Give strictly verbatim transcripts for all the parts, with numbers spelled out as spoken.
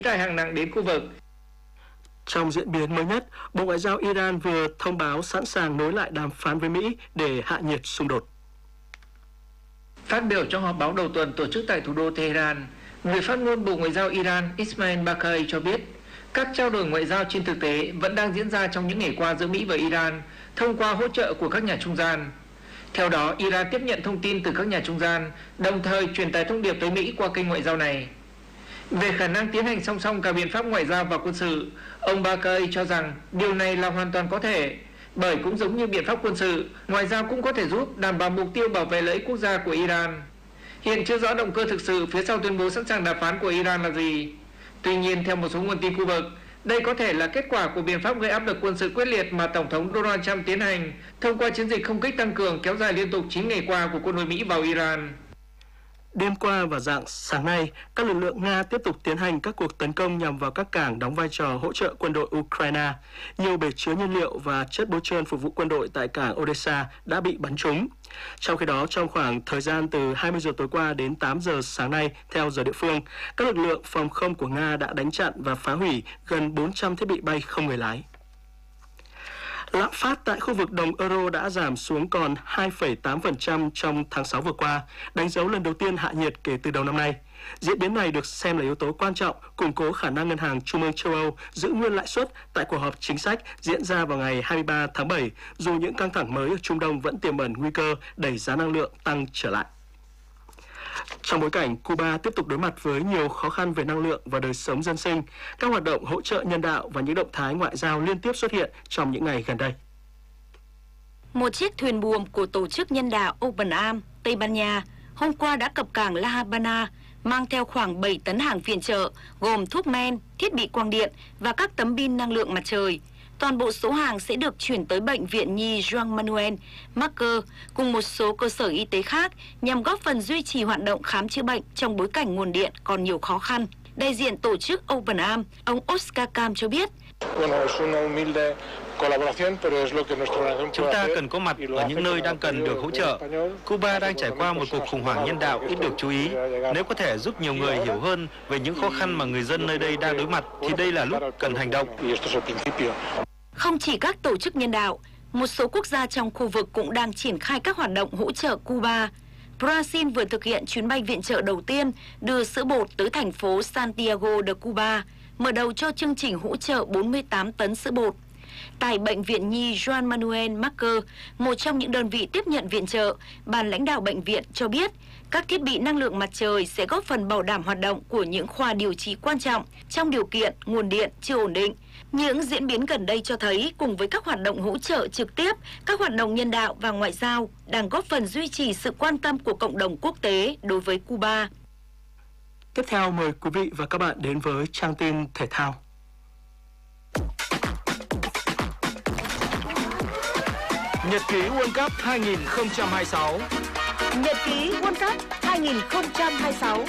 tài hạng nặng đến khu vực. Trong diễn biến mới nhất, Bộ Ngoại giao Iran vừa thông báo sẵn sàng nối lại đàm phán với Mỹ để hạ nhiệt xung đột. Phát biểu trong họp báo đầu tuần tổ chức tại thủ đô Tehran, người phát ngôn Bộ Ngoại giao Iran Ismail Baqai cho biết các trao đổi ngoại giao trên thực tế vẫn đang diễn ra trong những ngày qua giữa Mỹ và Iran thông qua hỗ trợ của các nhà trung gian. Theo đó, Iran tiếp nhận thông tin từ các nhà trung gian, đồng thời truyền tải thông điệp tới Mỹ qua kênh ngoại giao này. Về khả năng tiến hành song song cả biện pháp ngoại giao và quân sự, ông Baqai cho rằng điều này là hoàn toàn có thể, bởi cũng giống như biện pháp quân sự, ngoại giao cũng có thể giúp đảm bảo mục tiêu bảo vệ lợi ích quốc gia của Iran. Hiện chưa rõ động cơ thực sự phía sau tuyên bố sẵn sàng đàm phán của Iran là gì. Tuy nhiên, theo một số nguồn tin khu vực, đây có thể là kết quả của biện pháp gây áp lực quân sự quyết liệt mà Tổng thống Donald Trump tiến hành thông qua chiến dịch không kích tăng cường kéo dài liên tục chín ngày qua của quân đội Mỹ vào Iran. Đêm qua và rạng sáng nay, các lực lượng Nga tiếp tục tiến hành các cuộc tấn công nhằm vào các cảng đóng vai trò hỗ trợ quân đội Ukraine. Nhiều bể chứa nhiên liệu và chất bôi trơn phục vụ quân đội tại cảng Odessa đã bị bắn trúng. Trong khi đó, trong khoảng thời gian từ hai mươi giờ tối qua đến tám giờ sáng nay theo giờ địa phương, các lực lượng phòng không của Nga đã đánh chặn và phá hủy gần bốn trăm thiết bị bay không người lái. Lạm phát tại khu vực đồng euro đã giảm xuống còn hai phẩy tám phần trăm trong tháng sáu vừa qua, đánh dấu lần đầu tiên hạ nhiệt kể từ đầu năm nay. Diễn biến này được xem là yếu tố quan trọng củng cố khả năng Ngân hàng Trung ương châu Âu giữ nguyên lãi suất tại cuộc họp chính sách diễn ra vào ngày hai mươi ba tháng bảy, dù những căng thẳng mới ở Trung Đông vẫn tiềm ẩn nguy cơ đẩy giá năng lượng tăng trở lại. Trong bối cảnh Cuba tiếp tục đối mặt với nhiều khó khăn về năng lượng và đời sống dân sinh, các hoạt động hỗ trợ nhân đạo và những động thái ngoại giao liên tiếp xuất hiện trong những ngày gần đây. Một chiếc thuyền buồm của tổ chức nhân đạo Open Arms, Tây Ban Nha, hôm qua đã cập cảng La Habana, mang theo khoảng bảy tấn hàng viện trợ, gồm thuốc men, thiết bị quang điện và các tấm pin năng lượng mặt trời. Toàn bộ số hàng sẽ được chuyển tới Bệnh viện Nhi Juan Manuel Marker cùng một số cơ sở y tế khác nhằm góp phần duy trì hoạt động khám chữa bệnh trong bối cảnh nguồn điện còn nhiều khó khăn. Đại diện tổ chức Open Arms, ông Oscar Cam cho biết. Chúng ta cần có mặt ở những nơi đang cần được hỗ trợ. Cuba đang trải qua một cuộc khủng hoảng nhân đạo ít được chú ý. Nếu có thể giúp nhiều người hiểu hơn về những khó khăn mà người dân nơi đây đang đối mặt, thì đây là lúc cần hành động. Không chỉ các tổ chức nhân đạo, một số quốc gia trong khu vực cũng đang triển khai các hoạt động hỗ trợ Cuba. Brazil vừa thực hiện chuyến bay viện trợ đầu tiên đưa sữa bột tới thành phố Santiago de Cuba, mở đầu cho chương trình hỗ trợ bốn mươi tám tấn sữa bột. Tại Bệnh viện Nhi Juan Manuel Marker, một trong những đơn vị tiếp nhận viện trợ, ban lãnh đạo bệnh viện cho biết các thiết bị năng lượng mặt trời sẽ góp phần bảo đảm hoạt động của những khoa điều trị quan trọng trong điều kiện nguồn điện chưa ổn định. Những diễn biến gần đây cho thấy cùng với các hoạt động hỗ trợ trực tiếp, các hoạt động nhân đạo và ngoại giao đang góp phần duy trì sự quan tâm của cộng đồng quốc tế đối với Cuba. Tiếp theo mời quý vị và các bạn đến với trang tin thể thao. Nhật ký World Cup hai không hai sáu. Nhật ký World Cup hai không hai sáu.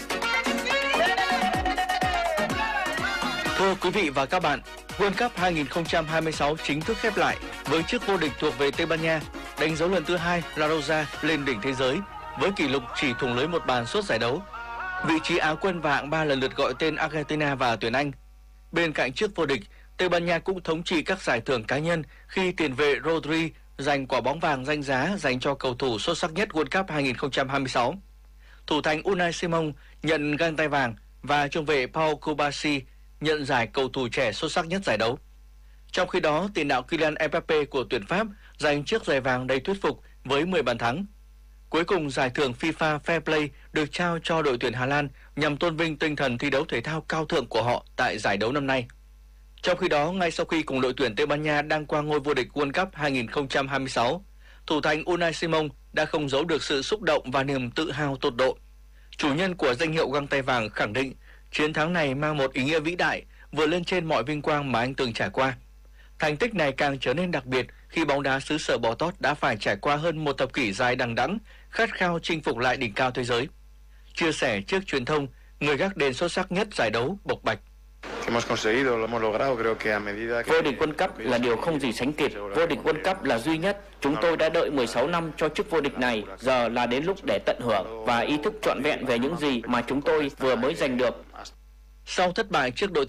Thưa quý vị và các bạn, World Cup hai không hai sáu chính thức khép lại với chức vô địch thuộc về Tây Ban Nha, đánh dấu lần thứ hai La Roja lên đỉnh thế giới với kỷ lục chỉ thủng lưới một bàn suốt giải đấu. Vị trí Á quân và hạng ba lần lượt gọi tên Argentina và tuyển Anh. Bên cạnh chức vô địch, Tây Ban Nha cũng thống trị các giải thưởng cá nhân khi tiền vệ Rodri giành quả bóng vàng danh giá dành cho cầu thủ xuất sắc nhất World Cup hai không hai sáu. Thủ thành Unai Simon nhận găng tay vàng và trung vệ Paul Kubasi nhận giải cầu thủ trẻ xuất sắc nhất giải đấu. Trong khi đó, tiền đạo Kylian Mbappe của tuyển Pháp giành chiếc giày vàng đầy thuyết phục với mười bàn thắng. Cuối cùng, giải thưởng FIFA Fair Play được trao cho đội tuyển Hà Lan nhằm tôn vinh tinh thần thi đấu thể thao cao thượng của họ tại giải đấu năm nay. Trong khi đó, ngay sau khi cùng đội tuyển Tây Ban Nha đăng quang ngôi vô địch World Cup hai không hai sáu, thủ thành Unai Simon đã không giấu được sự xúc động và niềm tự hào tột độ. Chủ nhân của danh hiệu găng tay vàng khẳng định chiến thắng này mang một ý nghĩa vĩ đại, vượt lên trên mọi vinh quang mà anh từng trải qua. Thành tích này càng trở nên đặc biệt khi bóng đá xứ sở bò tót đã phải trải qua hơn một thập kỷ dài đằng đẵng, khát khao chinh phục lại đỉnh cao thế giới. Chia sẻ trước truyền thông, người gác đền xuất sắc nhất giải đấu bộc bạch. Vô địch World Cup là điều không gì sánh kịp. Vô địch World Cup là duy nhất. Chúng tôi đã đợi mười sáu năm cho chức vô địch này. Giờ là đến lúc để tận hưởng và ý thức trọn vẹn về những gì mà chúng tôi vừa mới giành được. Sau thất bại trước đội tuyển